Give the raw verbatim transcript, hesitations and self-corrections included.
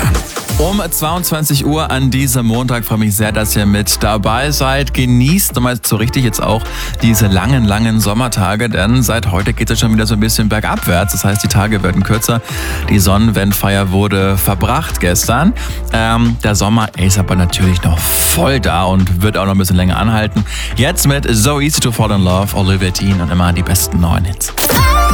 Florian. Um zweiundzwanzig Uhr an diesem Montag freue mich sehr, dass ihr mit dabei seid. Genießt mal so richtig jetzt auch diese langen, langen Sommertage, denn seit heute geht es schon wieder so ein bisschen bergabwärts. Das heißt, die Tage werden kürzer. Die Sonnenwendfeier wurde verbracht gestern. Ähm, der Sommer ist aber natürlich noch voll da und wird auch noch ein bisschen länger anhalten. Jetzt mit So Easy to Fall in Love, Olivia Dean und immer die besten neuen Hits.